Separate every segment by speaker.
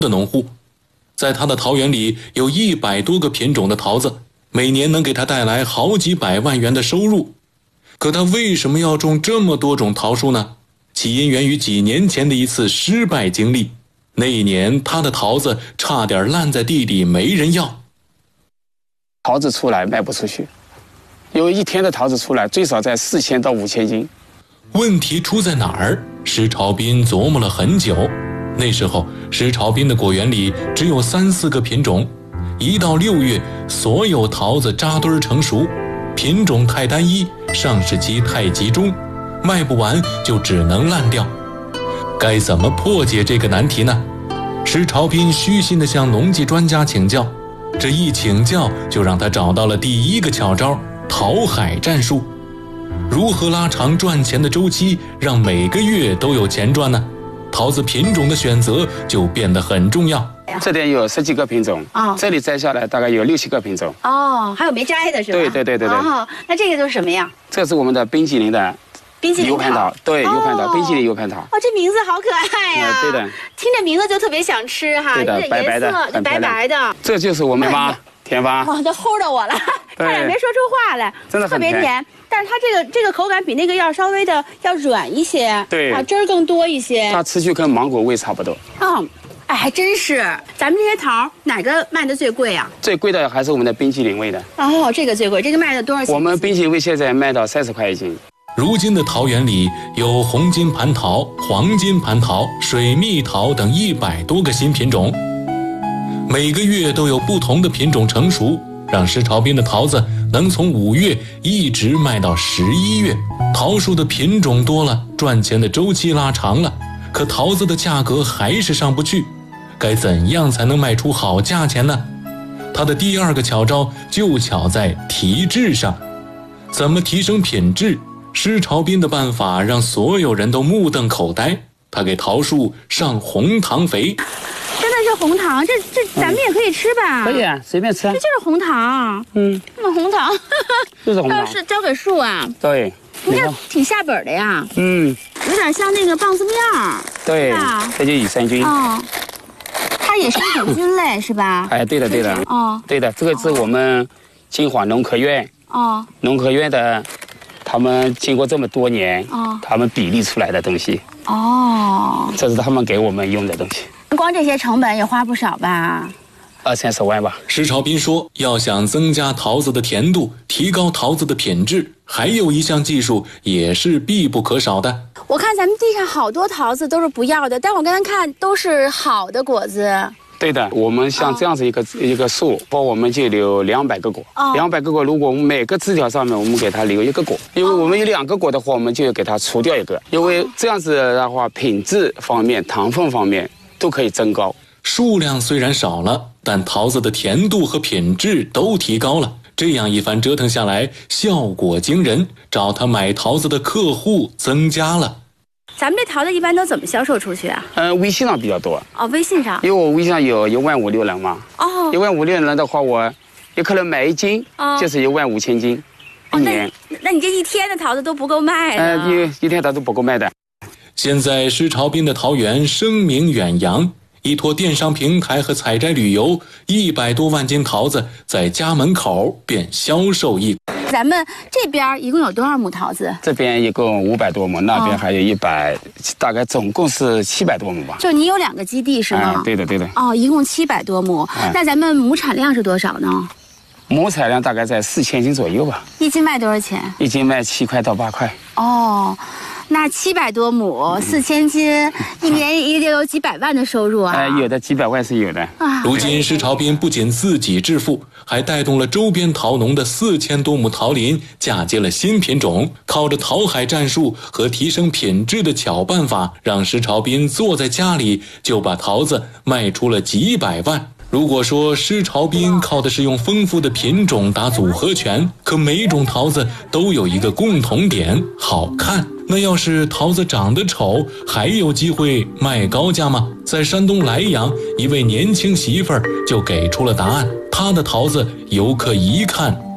Speaker 1: 的农户。在他的桃园里有100多个品种的桃子，每年能给他带来好几百万元的收入。可他为什么要种这么多种桃树呢？起因源于几年前的一次失败经历。那一年他的桃子差点烂在地里，没人要。
Speaker 2: 桃子出来卖不出去，因为一天的桃子出来最少在4000到5000斤。
Speaker 1: 问题出在哪儿？施朝斌琢磨了很久。那时候施朝斌的果园里只有3、4个品种，一到6月，所有桃子扎堆成熟，品种太单一，上市期太集中，卖不完就只能烂掉。该怎么破解这个难题呢？施朝斌虚心地向农技专家请教，这一请教就让他找到了第一个巧招——桃海战术。如何拉长赚钱的周期，让每个月都有钱赚呢？桃子品种的选择就变得很重要。
Speaker 2: 这边有10几个品种，这里摘下来大概有6、7个品种。
Speaker 3: 还有没摘的是吧？
Speaker 2: 对。
Speaker 3: 那这个都是什么呀？
Speaker 2: 这是我们的冰淇淋的U盘桃，对，U盘桃，冰淇淋U盘桃。
Speaker 3: 这名字好可爱呀！
Speaker 2: 对的，
Speaker 3: 听着名字就特别想吃哈。
Speaker 2: 对的，白白的，
Speaker 3: 很白白的。
Speaker 2: 这就是我们甜蛙。
Speaker 3: 都齁着我了，差点没说出话来。
Speaker 2: 真的
Speaker 3: 特别甜，但是它这个口感比那个要稍微的要软一些，
Speaker 2: 对，
Speaker 3: 汁儿更多一些。
Speaker 2: 它吃去跟芒果味差不多。
Speaker 3: 还真是。咱们这些桃哪个卖的最贵啊？
Speaker 2: 最贵的还是我们的冰淇淋味的。
Speaker 3: 这个最贵，这个卖的多少钱？
Speaker 2: 我们冰淇淋味现在卖到30块一斤。
Speaker 1: 如今的桃园里有红金蟠桃、黄金蟠桃、水蜜桃等100多个新品种，每个月都有不同的品种成熟，让施朝斌的桃子能从5月一直卖到11月。桃树的品种多了，赚钱的周期拉长了，可桃子的价格还是上不去。该怎样才能卖出好价钱呢？他的第2个巧招就巧在提质上。怎么提升品质？施朝斌的办法让所有人都目瞪口呆。他给桃树上红糖肥。
Speaker 3: 真的是红糖，这咱们也可以吃吧？
Speaker 2: 可以啊，随便吃。
Speaker 3: 这就是红糖。那么红糖，
Speaker 2: 就是红糖。
Speaker 3: 是交给树啊？
Speaker 2: 对。
Speaker 3: 你看挺下本的呀。有点像那个棒子面儿。
Speaker 2: 对，这就羽山菌。
Speaker 3: 它也是一种菌类是吧？
Speaker 2: 对的。对的，这个是我们金华农科院。农科院的。他们经过这么多年，他们比例出来的东西，这是他们给我们用的东西。
Speaker 3: 光这些成本也花不少吧
Speaker 2: ？20、30万吧。
Speaker 1: 施朝斌说，要想增加桃子的甜度，提高桃子的品质，还有一项技术也是必不可少的。
Speaker 3: 我看咱们地上好多桃子都是不要的，但我刚才看都是好的果子。
Speaker 2: 对的，我们像这样子一个树，我们就留200个果。200个果，如果我们每个枝条上面我们给它留1个果，因为我们有2个果的话，我们就给它除掉1个，因为这样子的话，品质方面、糖分方面都可以增高。
Speaker 1: 数量虽然少了，但桃子的甜度和品质都提高了。这样一番折腾下来，效果惊人，找他买桃子的客户增加了。
Speaker 3: 咱们这桃子一般都怎么销售出去啊？
Speaker 2: 微信上比较多。
Speaker 3: 微信上。
Speaker 2: 因为我微信上有1.5、6人嘛。1.5、6人的话，我有可能买1斤，就是15000斤，一年。
Speaker 3: 那你这一天的桃子都不够卖的。
Speaker 2: 一天桃子不够卖的。
Speaker 1: 现在施朝斌的桃园声名远扬，依托电商平台和采摘旅游，100多万斤桃子在家门口便销售一。
Speaker 3: 咱们这边一共有多少亩桃子？
Speaker 2: 这边一共500多亩，那边还有100，大概总共是700多亩吧。
Speaker 3: 就你有2个基地是吗？
Speaker 2: 对的。
Speaker 3: 一共700多亩。那咱们亩产量是多少呢？
Speaker 2: 亩产量大概在4000斤左右吧。
Speaker 3: 一斤卖多少钱
Speaker 2: ？1斤卖7块到8块。
Speaker 3: 那700多亩，4000斤，一年也得有几百万的收入啊！
Speaker 2: 有的几百万是有的。
Speaker 1: 如今施朝斌不仅自己致富，还带动了周边桃农的4000多亩桃林嫁接了新品种，靠着桃海战术和提升品质的巧办法，让施朝斌坐在家里就把桃子卖出了几百万。如果说施朝斌靠的是用丰富的品种打组合拳，可每种桃子都有一个共同点，好看。那要是桃子长得丑，还有机会卖高价吗？在山东莱阳，一位年轻媳妇儿就给出了答案。她的桃子游客一看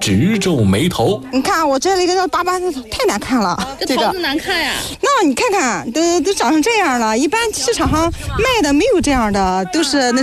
Speaker 1: 直皱眉头。
Speaker 4: 你看我这里个粑粑太难看了，
Speaker 3: 这桃子难看呀。
Speaker 4: 那你看看，都长成这样了，一般市场上卖的没有这样的，都是那